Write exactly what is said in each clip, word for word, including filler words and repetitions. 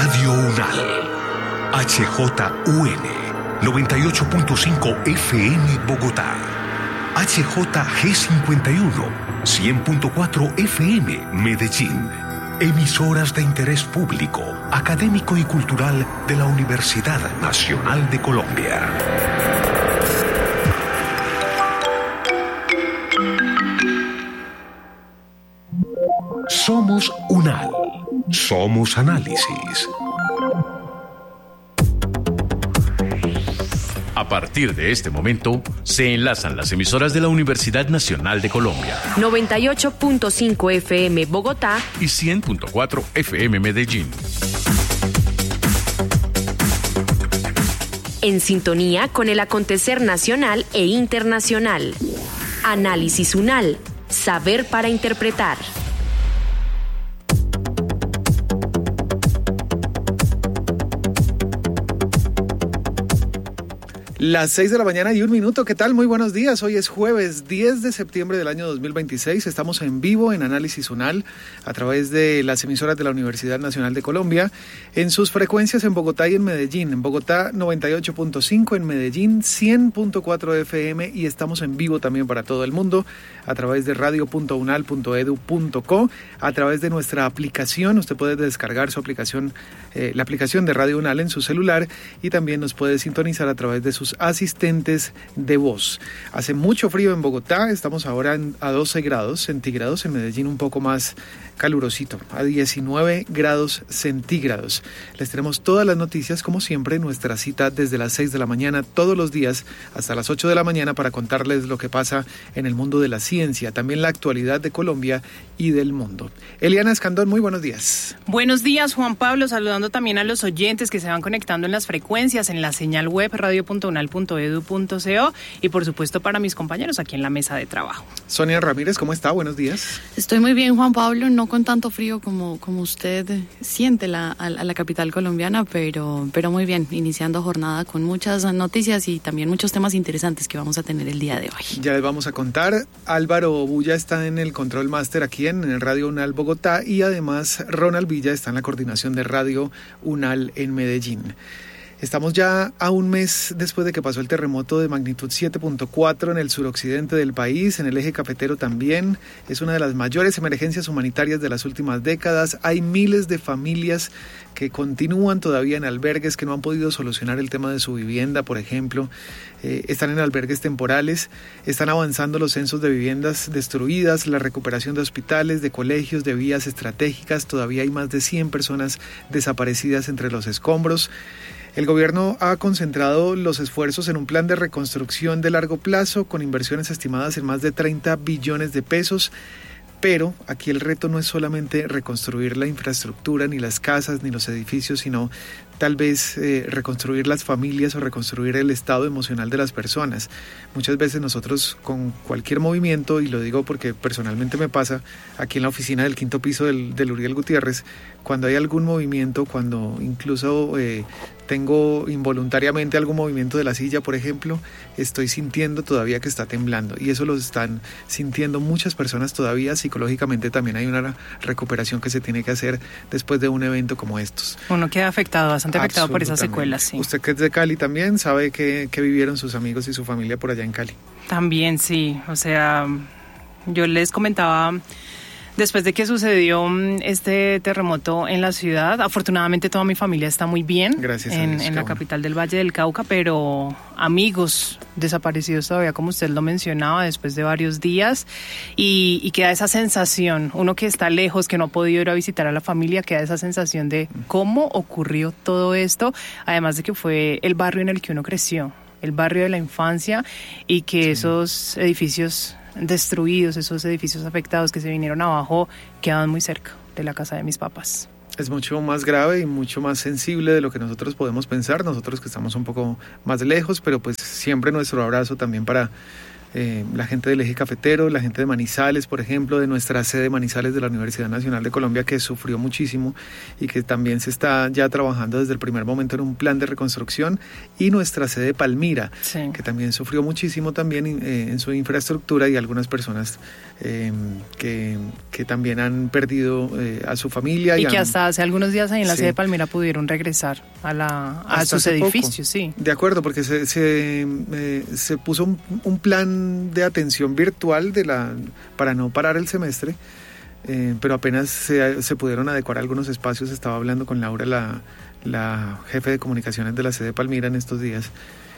Radio UNAL, H J U N, noventa y ocho punto cinco F M Bogotá, H J G cincuenta y uno, cien punto cuatro F M Medellín. Emisoras de interés público, académico y cultural de la Universidad Nacional de Colombia. Somos UNAL. Somos análisis. A partir de este momento, se enlazan las emisoras de la Universidad Nacional de Colombia. noventa y ocho punto cinco F M Bogotá y cien punto cuatro F M Medellín. En sintonía con el acontecer nacional e internacional. Análisis UNAL. Saber para interpretar. Las seis de la mañana y un minuto, ¿qué tal? Muy buenos días, hoy es jueves diez de septiembre del año dos mil veintiséis, estamos en vivo en Análisis UNAL a través de las emisoras de la Universidad Nacional de Colombia, en sus frecuencias en Bogotá y en Medellín, en Bogotá noventa y ocho punto cinco, en Medellín cien punto cuatro F M y estamos en vivo también para todo el mundo a través de radio punto unal punto edu punto co, a través de nuestra aplicación, usted puede descargar su aplicación, eh, la aplicación de Radio UNAL en su celular y también nos puede sintonizar a través de sus asistentes de voz. Hace mucho frío en Bogotá, estamos ahora en, a doce grados centígrados, en Medellín un poco más calurosito, a diecinueve grados centígrados. Les tenemos todas las noticias, como siempre, nuestra cita desde las seis de la mañana, todos los días, hasta las ocho de la mañana, para contarles lo que pasa en el mundo de la ciencia, también la actualidad de Colombia y del mundo. Eliana Escandón, muy buenos días. Buenos días, Juan Pablo, saludando también a los oyentes que se van conectando en las frecuencias, en la señal web radio punto unal punto edu punto co y por supuesto para mis compañeros aquí en la mesa de trabajo. Sonia Ramírez, ¿cómo está? Buenos días. Estoy muy bien, Juan Pablo, no con tanto frío como, como usted siente la, a, a la capital colombiana, pero, pero muy bien, iniciando jornada con muchas noticias y también muchos temas interesantes que vamos a tener el día de hoy. Ya les vamos a contar. Álvaro Bulla está en el control máster aquí en, en el Radio UNAL Bogotá y además Ronald Villa está en la coordinación de Radio UNAL en Medellín. Estamos ya a un mes después de que pasó el terremoto de magnitud siete punto cuatro en el suroccidente del país, en el eje cafetero también. Es una de las mayores emergencias humanitarias de las últimas décadas. Hay miles de familias que continúan todavía en albergues, que no han podido solucionar el tema de su vivienda, por ejemplo. Eh, están en albergues temporales, están avanzando los censos de viviendas destruidas, la recuperación de hospitales, de colegios, de vías estratégicas. Todavía hay más de cien personas desaparecidas entre los escombros. El gobierno ha concentrado los esfuerzos en un plan de reconstrucción de largo plazo con inversiones estimadas en más de treinta billones de pesos, pero aquí el reto no es solamente reconstruir la infraestructura, ni las casas, ni los edificios, sino tal vez eh, reconstruir las familias o reconstruir el estado emocional de las personas. Muchas veces nosotros con cualquier movimiento, y lo digo porque personalmente me pasa aquí en la oficina del quinto piso del, del Uriel Gutiérrez, cuando hay algún movimiento, cuando incluso eh, tengo involuntariamente algún movimiento de la silla, por ejemplo, estoy sintiendo todavía que está temblando y eso lo están sintiendo muchas personas todavía. Psicológicamente también hay una recuperación que se tiene que hacer después de un evento como estos. Uno queda afectado, bastante afectado por esas secuelas, sí. Usted que es de Cali también sabe que, que vivieron sus amigos y su familia por allá en Cali. También sí, o sea, yo les comentaba después de que sucedió este terremoto en la ciudad, afortunadamente toda mi familia está muy bien. Gracias en, a Dios, en la bueno. capital del Valle del Cauca, pero amigos desaparecidos todavía, como usted lo mencionaba, después de varios días, y, y queda esa sensación, uno que está lejos, que no ha podido ir a visitar a la familia, queda esa sensación de cómo ocurrió todo esto, además de que fue el barrio en el que uno creció, el barrio de la infancia, y que sí. Esos edificios destruidos, esos edificios afectados que se vinieron abajo, quedaban muy cerca de la casa de mis papás. Es mucho más grave y mucho más sensible de lo que nosotros podemos pensar, nosotros que estamos un poco más lejos, pero pues siempre nuestro abrazo también para, eh, la gente del eje cafetero, la gente de Manizales, por ejemplo, de nuestra sede Manizales de la Universidad Nacional de Colombia, que sufrió muchísimo y que también se está ya trabajando desde el primer momento en un plan de reconstrucción, y nuestra sede Palmira, sí. que también sufrió muchísimo también eh, en su infraestructura, y algunas personas eh, que, que también han perdido eh, a su familia. Y, y que han, hasta hace algunos días ahí en la sí. sede Palmira pudieron regresar a, la, a sus edificios. Sí. De acuerdo, porque se, se, eh, se puso un, un plan de atención virtual de la para no parar el semestre, eh, pero apenas se, se pudieron adecuar algunos espacios. Estaba hablando con Laura, la, la jefe de comunicaciones de la sede Palmira en estos días,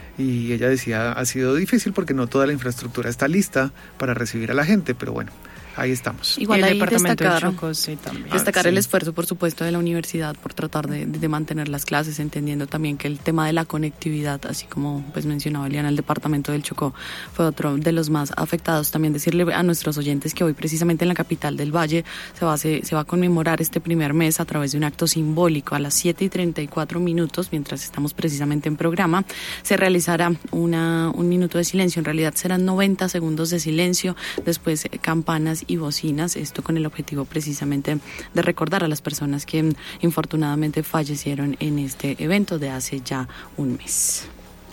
y ella decía, ha sido difícil porque no toda la infraestructura está lista para recibir a la gente, pero bueno, ahí estamos. Igual ahí destacar, Chocó, sí, también. destacar ah, el sí. esfuerzo, por supuesto, de la universidad por tratar de, de mantener las clases, entendiendo también que el tema de la conectividad, así como pues mencionaba Eliana, el departamento del Chocó fue otro de los más afectados. También decirle a nuestros oyentes que hoy precisamente en la capital del Valle se va a, se, se va a conmemorar este primer mes a través de un acto simbólico. A las siete y treinta y cuatro minutos, mientras estamos precisamente en programa, se realizará una, un minuto de silencio. En realidad serán noventa segundos de silencio, después campanas y bocinas, esto con el objetivo precisamente de recordar a las personas que infortunadamente fallecieron en este evento de hace ya un mes.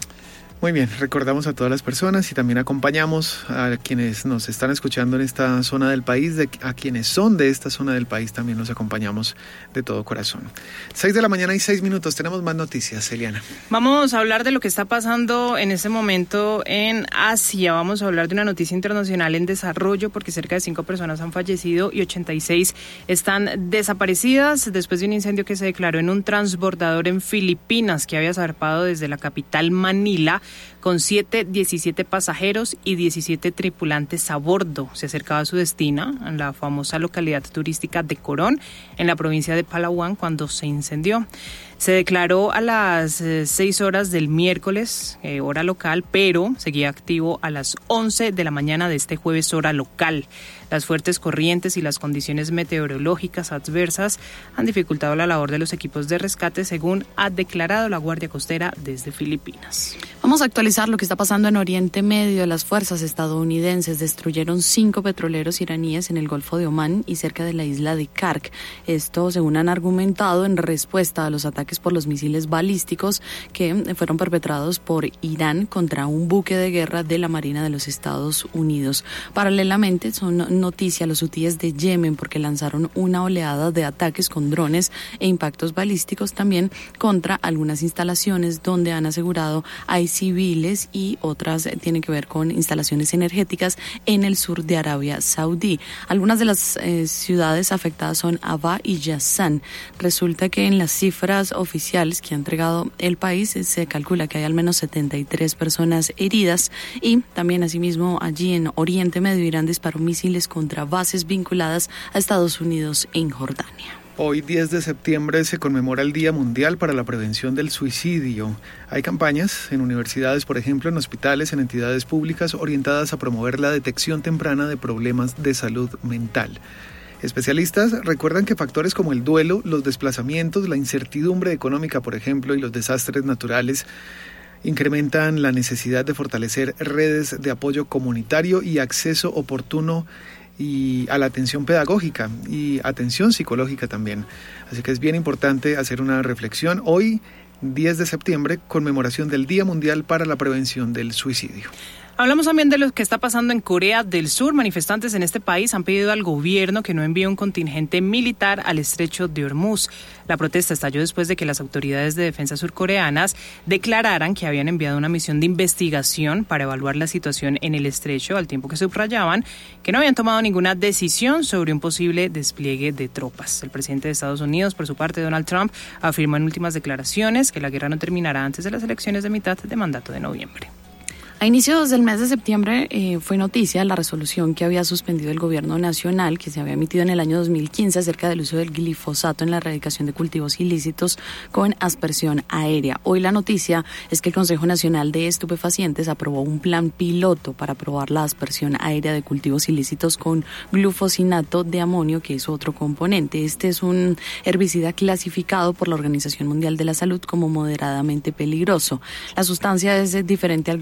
Muy bien, recordamos a todas las personas y también acompañamos a quienes nos están escuchando en esta zona del país, de, a quienes son de esta zona del país también los acompañamos de todo corazón. Seis de la mañana y seis minutos, tenemos más noticias, Eliana. Vamos a hablar de lo que está pasando en este momento en Asia. Vamos a hablar de una noticia internacional en desarrollo, porque cerca de cinco personas han fallecido y ochenta y seis están desaparecidas después de un incendio que se declaró en un transbordador en Filipinas que había zarpado desde la capital Manila, con siete, diecisiete pasajeros y diecisiete tripulantes a bordo. Se acercaba a su destino, en la famosa localidad turística de Corón, en la provincia de Palawan, cuando se incendió. Se declaró a las eh, seis horas del miércoles, eh, hora local, pero seguía activo a las once de la mañana de este jueves, hora local. Las fuertes corrientes y las condiciones meteorológicas adversas han dificultado la labor de los equipos de rescate, según ha declarado la Guardia Costera desde Filipinas. Vamos a actualizar lo que está pasando en Oriente Medio. Las fuerzas estadounidenses destruyeron cinco petroleros iraníes en el Golfo de Omán y cerca de la isla de Kark. Esto, según han argumentado, en respuesta a los ataques por los misiles balísticos que fueron perpetrados por Irán contra un buque de guerra de la Marina de los Estados Unidos. Paralelamente, son noticia los hutíes de Yemen, porque lanzaron una oleada de ataques con drones e impactos balísticos también contra algunas instalaciones donde han asegurado hay civiles, y otras tienen que ver con instalaciones energéticas en el sur de Arabia Saudí. Algunas de las eh, ciudades afectadas son Abha y Yazan. Resulta que en las cifras oficiales que ha entregado el país se calcula que hay al menos setenta y tres personas heridas, y también asimismo allí en Oriente Medio Irán disparó misiles contra bases vinculadas a Estados Unidos en Jordania. Hoy, diez de septiembre, se conmemora el Día Mundial para la Prevención del Suicidio. Hay campañas en universidades, por ejemplo, en hospitales, en entidades públicas, orientadas a promover la detección temprana de problemas de salud mental. Especialistas recuerdan que factores como el duelo, los desplazamientos, la incertidumbre económica, por ejemplo, y los desastres naturales incrementan la necesidad de fortalecer redes de apoyo comunitario y acceso oportuno y a la atención pedagógica y atención psicológica también. Así que es bien importante hacer una reflexión. Hoy, diez de septiembre, conmemoración del Día Mundial para la Prevención del Suicidio. Hablamos también de lo que está pasando en Corea del Sur. Manifestantes en este país han pedido al gobierno que no envíe un contingente militar al estrecho de Hormuz. La protesta estalló después de que las autoridades de defensa surcoreanas declararan que habían enviado una misión de investigación para evaluar la situación en el estrecho, al tiempo que subrayaban que no habían tomado ninguna decisión sobre un posible despliegue de tropas. El presidente de Estados Unidos, por su parte, Donald Trump, afirmó en últimas declaraciones que la guerra no terminará antes de las elecciones de mitad de mandato de noviembre. A inicios del mes de septiembre eh, fue noticia la resolución que había suspendido el gobierno nacional, que se había emitido en el año dos mil quince acerca del uso del glifosato en la erradicación de cultivos ilícitos con aspersión aérea. Hoy la noticia es que el Consejo Nacional de Estupefacientes aprobó un plan piloto para probar la aspersión aérea de cultivos ilícitos con glufosinato de amonio, que es otro componente. Este es un herbicida clasificado por la Organización Mundial de la Salud como moderadamente peligroso. La sustancia es diferente al